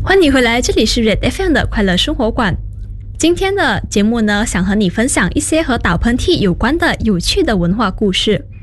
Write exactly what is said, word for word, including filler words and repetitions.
欢迎回来，这里是 Red F M 的快乐生活馆。今天的节目呢，想和你分享一些和打喷嚏有关的有趣的文化故事。